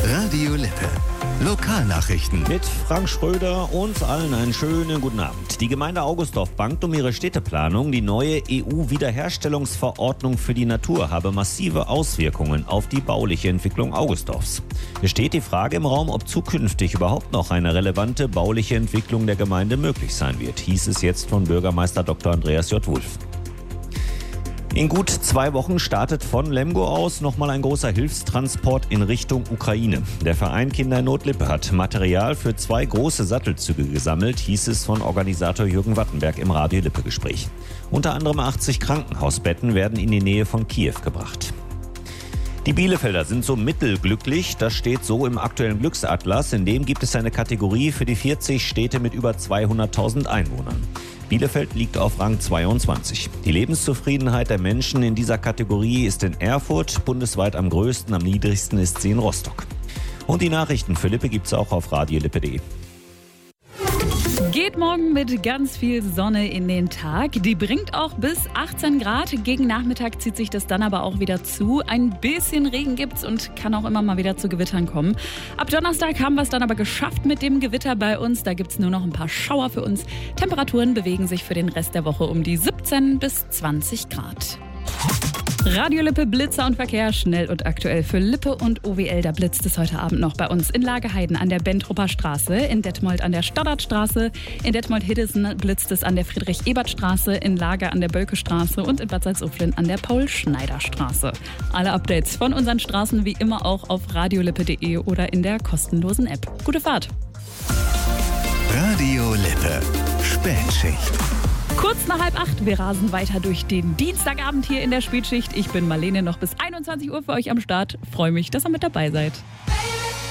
Radio Lippe. Lokalnachrichten. Mit Frank Schröder uns allen einen schönen guten Abend. Die Gemeinde Augustdorf bangt um ihre Städteplanung. Die neue EU-Wiederherstellungsverordnung für die Natur habe massive Auswirkungen auf die bauliche Entwicklung Augustdorfs. Es steht die Frage im Raum, ob zukünftig überhaupt noch eine relevante bauliche Entwicklung der Gemeinde möglich sein wird, hieß es jetzt von Bürgermeister Dr. Andreas J. Wulff. In gut 2 Wochen startet von Lemgo aus nochmal ein großer Hilfstransport in Richtung Ukraine. Der Verein Kinder in Not Lippe hat Material für 2 große Sattelzüge gesammelt, hieß es von Organisator Jürgen Wattenberg im Radio Lippe Gespräch. Unter anderem 80 Krankenhausbetten werden in die Nähe von Kiew gebracht. Die Bielefelder sind so mittelglücklich, das steht so im aktuellen Glücksatlas. In dem gibt es eine Kategorie für die 40 Städte mit über 200.000 Einwohnern. Bielefeld liegt auf Rang 22. Die Lebenszufriedenheit der Menschen in dieser Kategorie ist in Erfurt bundesweit am größten, am niedrigsten ist sie in Rostock. Und die Nachrichten für Lippe gibt's auch auf radiolippe.de. Geht morgen mit ganz viel Sonne in den Tag. Die bringt auch bis 18 Grad. Gegen Nachmittag zieht sich das dann aber auch wieder zu. Ein bisschen Regen gibt's und kann auch immer mal wieder zu Gewittern kommen. Ab Donnerstag haben wir es dann aber geschafft mit dem Gewitter bei uns. Da gibt's nur noch ein paar Schauer für uns. Temperaturen bewegen sich für den Rest der Woche um die 17 bis 20 Grad. Radio Lippe, Blitzer und Verkehr, schnell und aktuell für Lippe und OWL. Da blitzt es heute Abend noch bei uns in Lageheiden an der Bentrupper Straße, in Detmold an der Stoddartstraße, in Detmold-Hiddesen blitzt es an der Friedrich-Ebert-Straße, in Lager an der Bölke-Straße und in Bad Salzuflen an der Paul-Schneider-Straße. Alle Updates von unseren Straßen wie immer auch auf radiolippe.de oder in der kostenlosen App. Gute Fahrt! Radio Lippe. Spätschicht. Kurz nach 7:30, wir rasen weiter durch den Dienstagabend hier in der Spätschicht. Ich bin Marlene, noch bis 21 Uhr für euch am Start. Freue mich, dass ihr mit dabei seid.